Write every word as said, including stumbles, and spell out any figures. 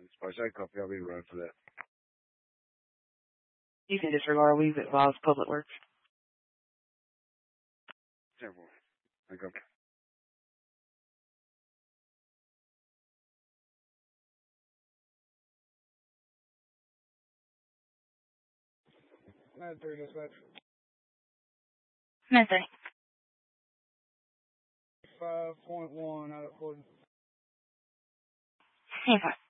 Spice copy. I'll be around for that. You can disregard. We've advised Public Works. ten four. Thank you. nine three dispatch. nine three. five point one out of forty. ten four.